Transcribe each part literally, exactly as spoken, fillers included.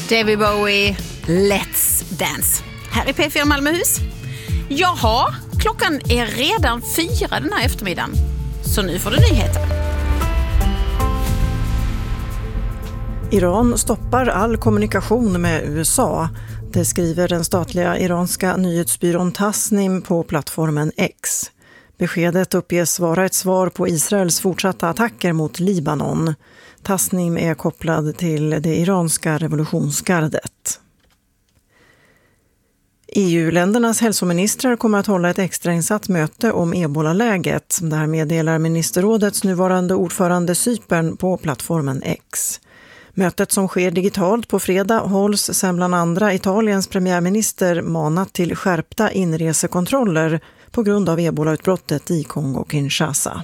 David Bowie, Let's Dance. Här i P fyra Malmöhus. Jaha, klockan är redan fyra den här eftermiddagen. Så nu får du nyheter. Iran stoppar all kommunikation med U S A. Det skriver den statliga iranska nyhetsbyrån Tasnim på plattformen X. Beskedet uppges vara ett svar på Israels fortsatta attacker mot Libanon. Tasnim är kopplad till det iranska revolutionsgardet. E U-ländernas hälsoministrar kommer att hålla ett extrainsatt möte om ebola-läget. Det här meddelar ministerrådets nuvarande ordförande Cypern på plattformen X. Mötet som sker digitalt på fredag hålls sedan bland andra Italiens premiärminister manat till skärpta inresekontroller på grund av ebolautbrottet i Kongo-Kinshasa.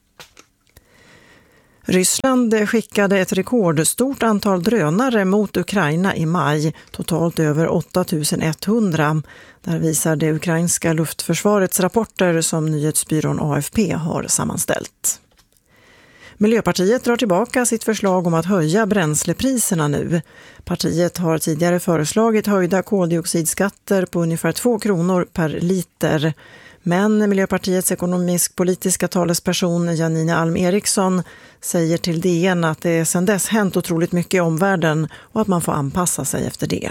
Ryssland skickade ett rekordstort antal drönare mot Ukraina i maj, totalt över åtta tusen etthundra. Där visar det ukrainska luftförsvarets rapporter som nyhetsbyrån A F P har sammanställt. Miljöpartiet drar tillbaka sitt förslag om att höja bränslepriserna nu. Partiet har tidigare föreslagit höjda koldioxidskatter på ungefär två kronor per liter. Men Miljöpartiets ekonomisk-politiska talesperson Janine Alm Eriksson säger till D N att det sedan dess hänt otroligt mycket i omvärlden och att man får anpassa sig efter det.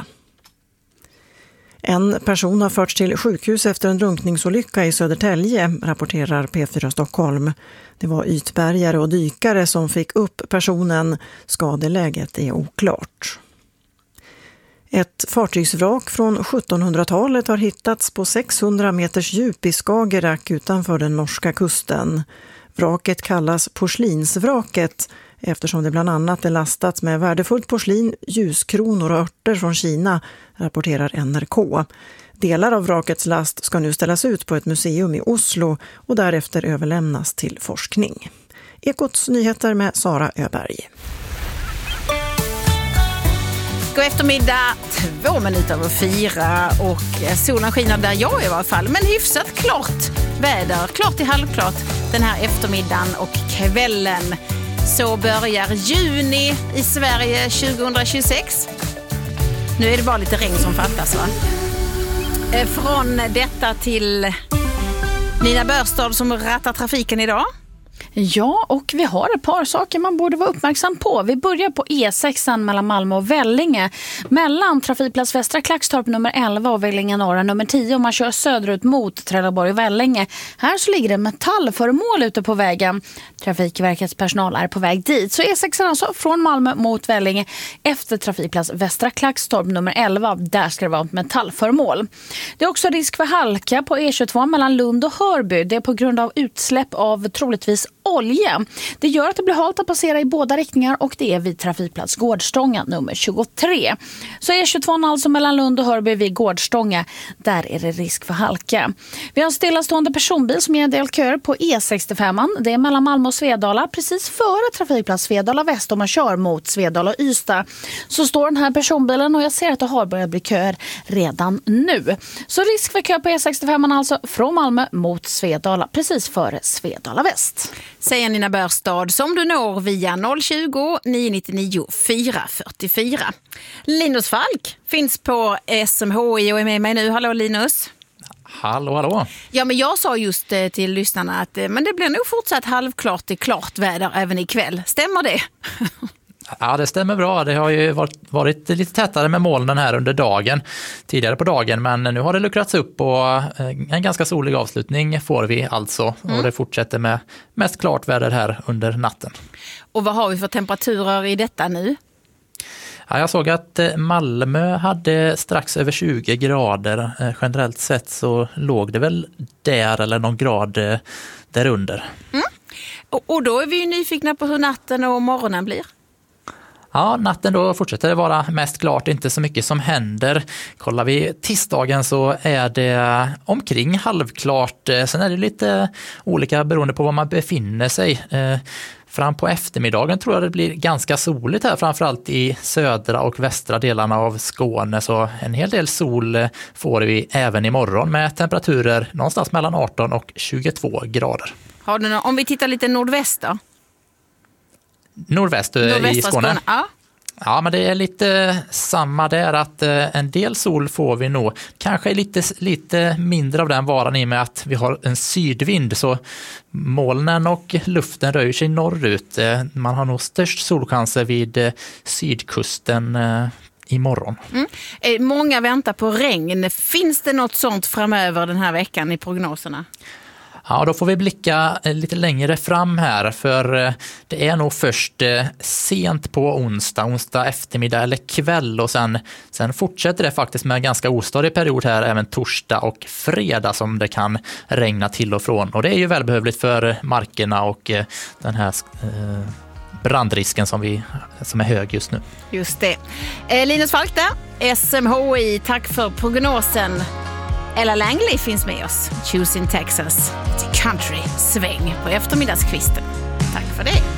En person har förts till sjukhus efter en drunkningsolycka i Södertälje, rapporterar P fyra Stockholm. Det var ytbärgare och dykare som fick upp personen. Skadeläget är oklart. Ett fartygsvrak från sjuttonhundratalet har hittats på sexhundra meters djup i Skagerrak utanför den norska kusten. Vraket kallas porslinsvraket eftersom det bland annat är lastat med värdefullt porslin, ljuskronor och örter från Kina, rapporterar N R K. Delar av vrakets last ska nu ställas ut på ett museum i Oslo och därefter överlämnas till forskning. Ekots nyheter med Sara Öberg. God eftermiddag, två minuter över fyra och solen skiner där jag är i alla fall. Men hyfsat klart väder, klart till halvklart den här eftermiddagen och kvällen. Så börjar juni i Sverige tjugohundratjugosex. Nu är det bara lite regn som fattas, va? Från detta till Nina Börstad som rattar trafiken idag. Ja, och vi har ett par saker man borde vara uppmärksam på. Vi börjar på E sex mellan Malmö och Vellinge. Mellan trafikplats Västra Klackstorp nummer elva och Vellinge norra nummer tio. Om man kör söderut mot Trelleborg och Vellinge. Här så ligger det metallföremål ute på vägen. Trafikverkets personal är på väg dit. Så E sex alltså från Malmö mot Vellinge efter trafikplats Västra Klackstorp nummer elva. Där ska det vara ett metallföremål. Det är också risk för halka på E tjugotvå mellan Lund och Hörby. Det är på grund av utsläpp av troligtvis olja. Det gör att det blir halt att passera i båda riktningar och det är vid trafikplats Gårdstånga nummer tjugotre. Så E tjugotvå alltså mellan Lund och Hörby vid Gårdstånga, där är det risk för halka. Vi har en stillastående personbil som ger en del köer på E sextiofem. Det är mellan Malmö och Svedala precis före trafikplats Svedala väst om man kör mot Svedala och Ystad. Så står den här personbilen och jag ser att det har börjat bli köer redan nu. Så risk för kö på E sextiofem alltså från Malmö mot Svedala precis före Svedala väst. Säger Nina Börstad som du når via noll tjugo, nio nittionio, fyra fyrtiofyra. Linus Falk finns på S M H I och är med mig nu. Hallå Linus. Hallå, hallå. Ja, men jag sa just eh, till lyssnarna att eh, men det blir nog fortsatt halvklart till klart väder även ikväll. Stämmer det? Ja, det stämmer bra. Det har ju varit, varit lite tätare med molnen här under dagen, tidigare på dagen, men nu har det luckrats upp och en ganska solig avslutning får vi alltså. Mm. Och det fortsätter med mest klart väder här under natten. Och vad har vi för temperaturer i detta nu? Ja, jag såg att Malmö hade strax över tjugo grader. Generellt sett så låg det väl där eller någon grad därunder. Mm. Och, och då är vi ju nyfikna på hur natten och morgonen blir. Ja, natten då fortsätter det vara mest klart, inte så mycket som händer. Kollar vi tisdagen så är det omkring halvklart. Sen är det lite olika beroende på var man befinner sig. Fram på eftermiddagen tror jag det blir ganska soligt här, framförallt i södra och västra delarna av Skåne. Så en hel del sol får vi även imorgon med temperaturer någonstans mellan arton och tjugotvå grader. Har du någon, om vi tittar lite nordväst då? Nordväst i Skåne? Skåne. Ja. Ja, men det är lite samma där, att en del sol får vi nog. Kanske lite, lite mindre av den varan i och med att vi har en sydvind, så molnen och luften rör sig norrut. Man har nog störst solchanser vid sydkusten imorgon. Mm. Många väntar på regn. Finns det något sånt framöver den här veckan i prognoserna? Ja, då får vi blicka lite längre fram här, för det är nog först sent på onsdag, onsdag eftermiddag eller kväll, och sen, sen fortsätter det faktiskt med en ganska ostadig period här även torsdag och fredag som det kan regna till och från. Och det är ju välbehövligt för markerna och den här eh, brandrisken som, vi, som är hög just nu. Just det. Eh, Linus Falk där, S M H I, tack för prognosen. Ella Langley finns med oss. Choosing Texas. Country sväng på eftermiddagskvisten. Tack för det.